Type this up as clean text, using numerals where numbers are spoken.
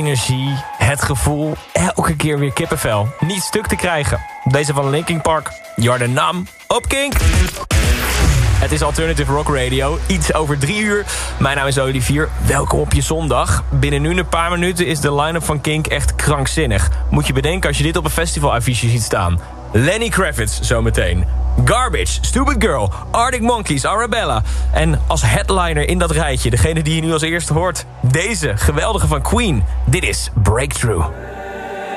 energie, het gevoel, elke keer weer kippenvel. Niet stuk te krijgen. Deze van Linkin Park, Jordan Nam, op Kink. Het is Alternative Rock Radio, iets over 3 uur. Mijn naam is Olivier, welkom op je zondag. Binnen nu een paar minuten is de line-up van Kink echt krankzinnig. Moet je bedenken als je dit op een festivalaffiche ziet staan. Lenny Kravitz zometeen. Garbage, Stupid Girl, Arctic Monkeys, Arabella. En als headliner in dat rijtje, degene die je nu als eerste hoort, deze geweldige van Queen. Dit is Breakthrough.